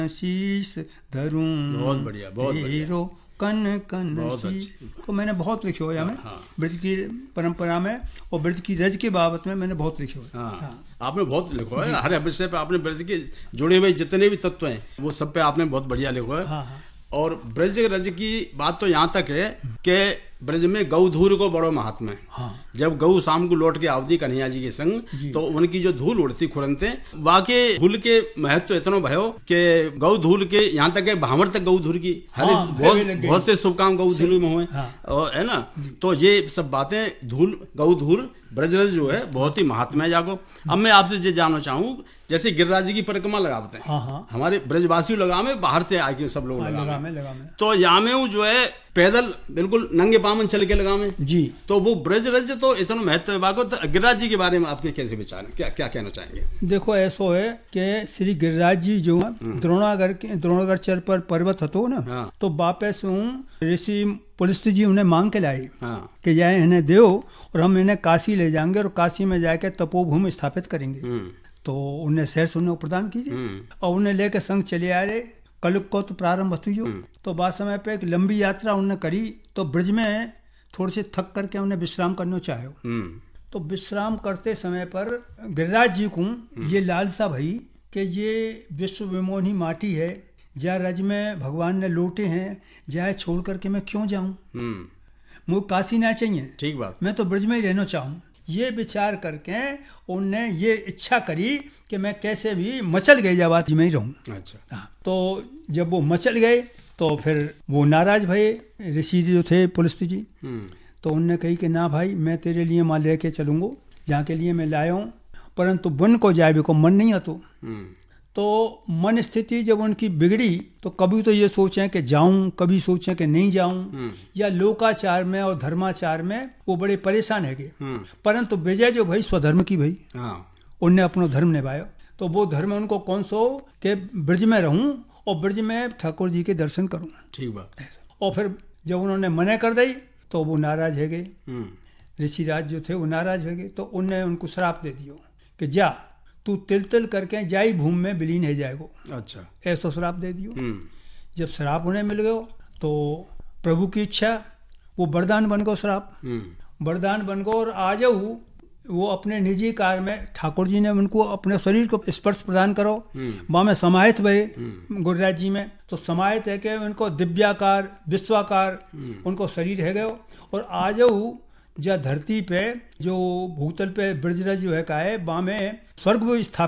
शीश धरूं, बहुत बढ़िया, बहुत बढ़िया, कन कन शीश। तो मैंने बहुत लिखे हुए हैं ब्रज की परंपरा में, और ब्रज की रज के बाबत में मैंने बहुत लिखे हुए। आपने बहुत लिखा है, हर विषय पे आपने ब्रज के जुड़े हुए जितने भी तत्व हैं वो सब पे आपने बहुत बढ़िया लिखा है। और ब्रज रज की बात तो यहाँ तक है कि ब्रज में गौ धूल को बड़ो महात्मा है। जब गौ शाम को लौट के आवती कन्हैया जी के संग, तो उनकी जो धूल उड़ती खुरनते, वाकई धूल के महत्व इतना भयो कि गौ धूल के यहाँ तक है भावर तक गौ धूल की हर बहुत से शुभ काम गौ धूल में हुए, है ना। तो ये सब बातें गौ धूल ब्रज रज जो है बहुत ही महात्मा है जाको। अब मैं आपसे ये जानना चाहूँ, जैसे गिरिराज जी की परिक्रमा लगाते हैं, हमारे ब्रजवासी लगामे, बाहर से आके सब लोग लगामे, तो यहाँ में जो है पैदल बिल्कुल नंगे पामन चल के लगामे जी। तो वो ब्रज रज तो इतना महत्व है बाको। तो गिरिराज जी के बारे में आपके कैसे विचार है, क्या कहना चाहेंगे? देखो ऐसा है कि श्री गिरिराज जी जो द्रोणागढ़ चर पर पर्वत हतो ना, तो वापस ऋषि पुलिस जी उन्हें मांग के लाए कि जाए इन्हें दो और हम इन्हें काशी ले जाएंगे और काशी में जाके तपोभूमि स्थापित करेंगे। तो उन्हें शहर उन्हें प्रदान कीजिए और उन्हें लेकर संग चले आ रहे। कलयुग को तो प्रारंभ हुई जो, तो बाद समय पे एक लंबी यात्रा उन्हें करी, तो ब्रज में थोड़े से थक करके उन्हें विश्राम करना चाहे। तो विश्राम करते समय पर गिरिराज जी को ये लालसा भई कि ये विश्व विमोही माटी है, जहाँ रज में भगवान ने लौटे हैं, जहाँ छोड़ करके मैं क्यों जाऊं, मुझे काशी ना चाहिए, ठीक बात, मैं तो ब्रज में ही रहना चाहूँ। ये विचार करके उनने ये इच्छा करी कि मैं कैसे भी मचल गए जब में ही रहूं। अच्छा। तो जब वो मचल गए तो फिर वो नाराज भये ऋषि जी जो थे पुलिस जी, तो उनने कही कि ना भाई मैं तेरे लिए मां लेके चलूंगा जहाँ के लिए मैं लाया हूँ, परंतु वन को जाए को मन नहीं आता। तो मन स्थिति जब उनकी बिगड़ी तो कभी तो ये सोचें कि जाऊं, कभी सोचें कि नहीं जाऊं, या लोकाचार में और धर्माचार में वो बड़े परेशान है। परंतु विजय जो भाई स्वधर्म की भाई, उनने अपना धर्म निभाया। तो वो धर्म उनको कौन सो कि ब्रज में रहूं और ब्रज में ठाकुर जी के दर्शन करूं, ठीक बात। और फिर जब उन्होंने मना कर दी तो वो नाराज है गए, ऋषिराज जो थे वो नाराज हो गए। तो उनने उनको श्राप दे दियो कि जा तू तिल तिल करके जाई भूमि में विलीन है जाएगो। अच्छा, ऐसा श्राप दे दियो। जब श्राप उन्हें मिल गयो तो प्रभु की इच्छा वो वरदान बन गो, श्राप वरदान बन गो। और आ जाऊ वो अपने निजी कार्य में ठाकुर जी ने उनको अपने शरीर को स्पर्श प्रदान करो, वहाँ में समाहित भये गुरुराज जी में। तो समाहित है कि उनको दिव्याकार विश्वाकार उनको शरीर है गयो। और आ जाऊ जहाँ धरती पे जो भूतल पे ब्रजराज जो है का है, वहाँ में स्वर्ग स्थापित